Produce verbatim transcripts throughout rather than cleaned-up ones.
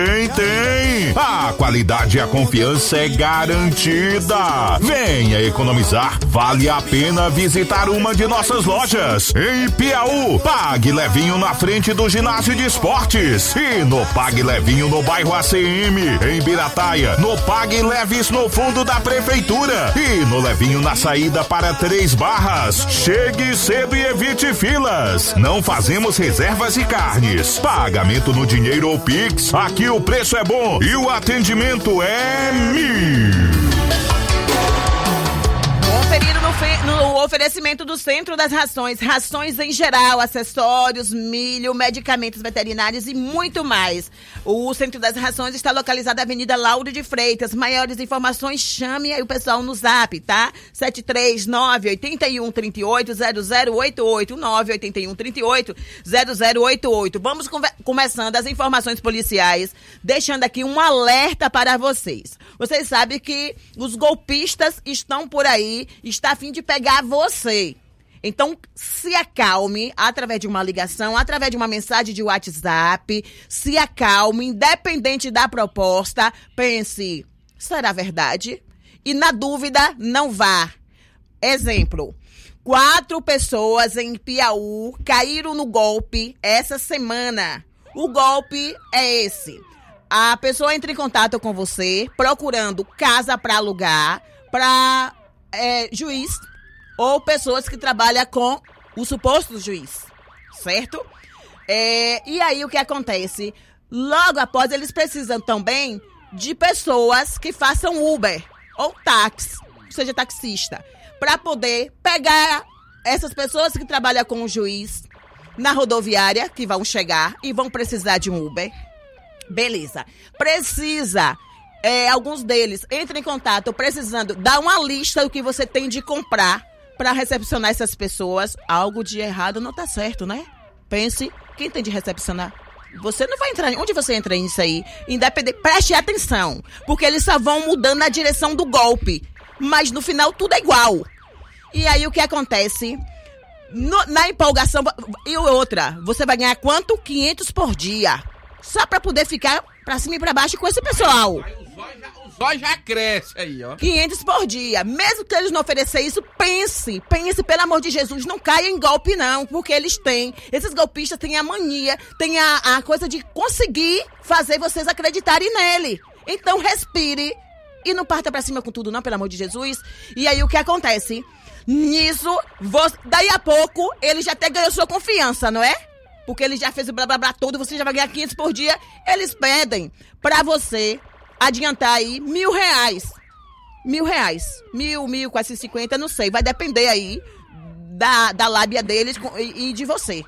Tem, tem! A qualidade e a confiança é garantida. Venha economizar. Vale a pena visitar uma de nossas lojas. Em Piauí, Pague Levinho na frente do ginásio de esportes. E no Pague Levinho no bairro A C M. Em Birataia, no Pague Leves no fundo da prefeitura. E no Levinho na saída para Três Barras. Chegue cedo e evite filas. Não fazemos reservas e carnes. Pagamento no dinheiro ou Pix. Aqui o preço é bom e o atendimento é mil. Conferindo no, fe... no oferecimento do Centro das Rações, rações em geral, acessórios, milho, medicamentos veterinários e muito mais. O Centro das Rações está localizado na Avenida Lauro de Freitas. Maiores informações, chame aí o pessoal no zap, tá? sete três nove, oito um, três oito, zero zero oito oito, nove oito um, três oito, zero zero oito oito. Vamos conver... começando as informações policiais, deixando aqui um alerta para vocês. Vocês sabem que os golpistas estão por aí, está a fim de pegar você. Então, se acalme através de uma ligação, através de uma mensagem de WhatsApp, se acalme, independente da proposta, pense, será verdade? E na dúvida, não vá. Exemplo, quatro pessoas em Piauí caíram no golpe essa semana. O golpe é esse. A pessoa entra em contato com você, procurando casa para alugar, para é, juiz ou pessoas que trabalham com o suposto juiz, certo? É, e aí o que acontece? Logo após, eles precisam também de pessoas que façam Uber ou táxi, seja taxista, para poder pegar essas pessoas que trabalham com o juiz na rodoviária, que vão chegar e vão precisar de um Uber. Beleza. Precisa, é, alguns deles entram em contato precisando dar uma lista do que você tem de comprar para recepcionar essas pessoas. Algo de errado não tá certo, né? Pense, quem tem de recepcionar? Você não vai entrar. Onde você entra nisso aí? Independente. Preste atenção, porque eles só vão mudando na direção do golpe. Mas no final tudo é igual. E aí o que acontece? No, na empolgação. E outra, você vai ganhar quanto? quinhentos por dia. Só pra poder ficar pra cima e pra baixo com esse pessoal. O zóio já, já cresce aí, ó. quinhentos por dia. Mesmo que eles não ofereçam isso, pense. Pense, pelo amor de Jesus, não caia em golpe não. Porque eles têm. Esses golpistas têm a mania, têm a, a coisa de conseguir fazer vocês acreditarem nele. Então respire e não parta pra cima com tudo não, pelo amor de Jesus. E aí o que acontece? Nisso, você, daí a pouco, ele já até ganhou sua confiança, não é? Porque ele já fez o blá blá blá todo, você já vai ganhar quinhentos por dia. Eles pedem pra você adiantar aí mil reais. Mil reais. Mil, mil, quatrocentos e cinquenta, não sei. Vai depender aí da, da lábia deles e, e de você.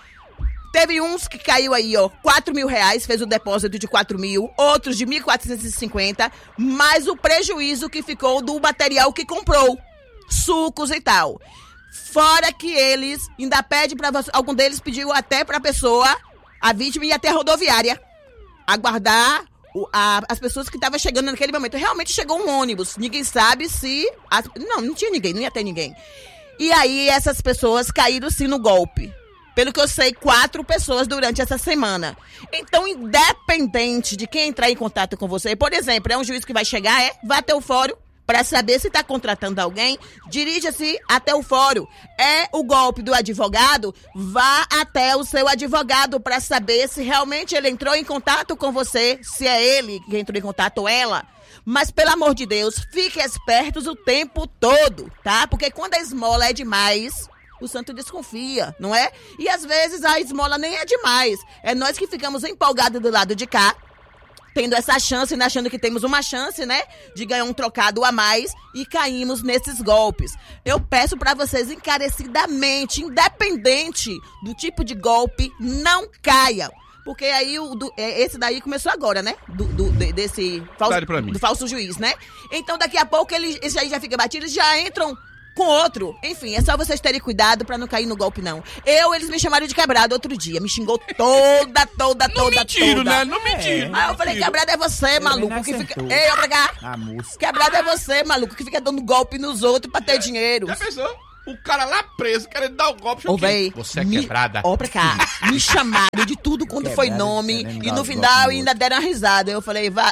Teve uns que caiu aí, ó, quatro mil reais, fez o depósito de quatro mil, outros de mil quatrocentos e cinquenta, mais o prejuízo que ficou do material que comprou. Sucos e tal. Fora que eles ainda pedem pra você, algum deles pediu até pra pessoa, a vítima, ir até a rodoviária, aguardar o, a, as pessoas que estavam chegando naquele momento. Realmente chegou um ônibus, ninguém sabe se... As, não, não tinha ninguém, não ia ter ninguém. E aí essas pessoas caíram sim no golpe. Pelo que eu sei, quatro pessoas durante essa semana. Então, independente de quem entrar em contato com você, por exemplo, é um juiz que vai chegar, é, vai até o fórum, para saber se está contratando alguém, dirija-se até o fórum. É o golpe do advogado? Vá até o seu advogado para saber se realmente ele entrou em contato com você, se é ele que entrou em contato ou ela. Mas, pelo amor de Deus, fiquem espertos o tempo todo, tá? Porque quando a esmola é demais, o santo desconfia, não é? E às vezes a esmola nem é demais. É nós que ficamos empolgados do lado de cá, tendo essa chance, né, achando que temos uma chance, né, de ganhar um trocado a mais e caímos nesses golpes. Eu peço para vocês encarecidamente, independente do tipo de golpe, não caiam. Porque aí, o, do, esse daí começou agora, né, do, do, desse falso, do falso juiz, né. Então daqui a pouco eles, esse aí já fica batido, já entram com outro. Enfim, é só vocês terem cuidado pra não cair no golpe, não. Eu, eles me chamaram de quebrado outro dia. Me xingou toda, toda, não toda, mentiram, toda. né? Não mentiram. É. Aí eu falei, quebrado é você, maluco, que fica... Ei, obrigado. A música. Quebrado é você, maluco, que fica dando golpe nos outros pra ter dinheiro. Já pensou? O cara lá preso, querendo dar o golpe. Ô, véi, você é me- quebrada. Ó pra cá, me chamaram de tudo quanto foi Quebrada, nome, querendo e dar no os final golpes ainda deram uma risada. Eu falei, vá.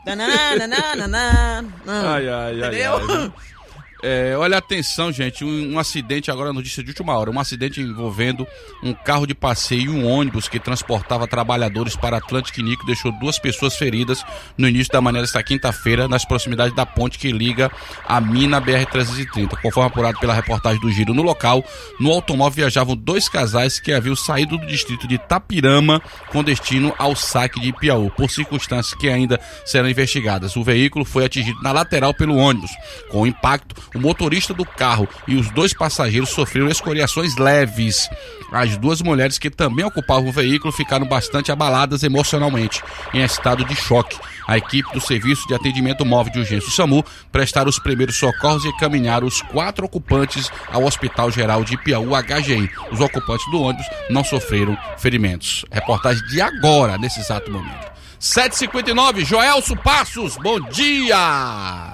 Nananana, Ai, ai, ai, Entendeu? ai. É, olha, atenção, gente, um, um acidente agora, notícia de última hora, um acidente envolvendo um carro de passeio e um ônibus que transportava trabalhadores para Atlântico e Nico deixou duas pessoas feridas no início da manhã desta quinta-feira, nas proximidades da ponte que liga a mina B R trezentos e trinta. Conforme apurado pela reportagem do Giro no local, no automóvel viajavam dois casais que haviam saído do distrito de Itapirama com destino ao saque de Ipiaú, por circunstâncias que ainda serão investigadas. O veículo foi atingido na lateral pelo ônibus. Com o impacto, o motorista do carro e os dois passageiros sofreram escoriações leves. As duas mulheres que também ocupavam o veículo ficaram bastante abaladas emocionalmente, em estado de choque. A equipe do Serviço de Atendimento Móvel de Urgência, o SAMU, prestaram os primeiros socorros e encaminharam os quatro ocupantes ao Hospital Geral de Ipiaú, H G I. Os ocupantes do ônibus não sofreram ferimentos. Reportagem de agora, nesse exato momento. sete e cinquenta e nove, Joelso Passos, bom dia!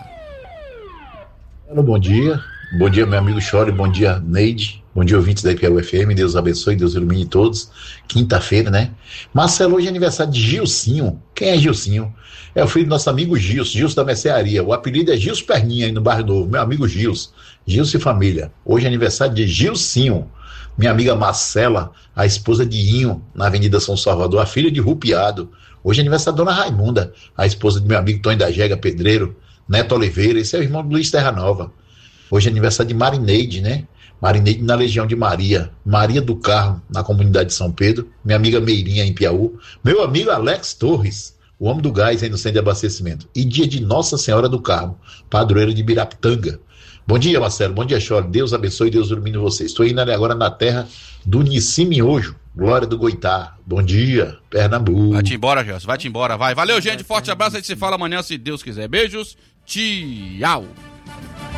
Bom dia, bom dia meu amigo Chore, bom dia Neide, bom dia ouvintes da Ipiaú F M, Deus abençoe, Deus ilumine todos. Quinta-feira, né? Marcelo, hoje é aniversário de Gilcinho. Quem é Gilcinho? É o filho do nosso amigo Gilson, Gilson da Mercearia. O apelido é Gilson Perninha aí no Bairro Novo, meu amigo Gilson, Gilson e família. Hoje é aniversário de Gilcinho. Minha amiga Marcela, a esposa de Inho, na Avenida São Salvador, a filha de Rupiado. Hoje é aniversário da Dona Raimunda, a esposa de meu amigo Tony da Jega, pedreiro. Neto Oliveira, esse é o irmão do Luiz Terra Nova. Hoje é aniversário de Marineide, né? Marineide na Legião de Maria. Maria do Carmo, na comunidade de São Pedro. Minha amiga Meirinha, em Piauí. Meu amigo Alex Torres, o homem do gás aí no centro de abastecimento. E dia de Nossa Senhora do Carmo, padroeira de Birapitanga. Bom dia, Marcelo. Bom dia, Chore. Deus abençoe, Deus ilumine vocês. Estou indo agora na terra do Nissi Miojo, Glória do Goitá. Bom dia, Pernambuco. Vai-te embora, Gelson. Vai-te embora, vai. Valeu, gente. Forte abraço. A gente se fala amanhã, se Deus quiser. Beijos. Tchau.